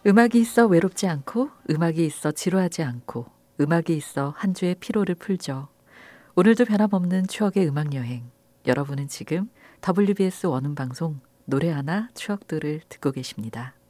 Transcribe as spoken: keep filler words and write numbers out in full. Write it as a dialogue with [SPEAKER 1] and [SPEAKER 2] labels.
[SPEAKER 1] 음악이 있어 외롭지 않고, 음악이 있어 지루하지 않고, 음악이 있어 한 주의 피로를 풀죠. 오늘도 변함없는 추억의 음악여행. 여러분은 지금 더블유비에스 원음방송 노래 하나 추억들을 듣고 계십니다.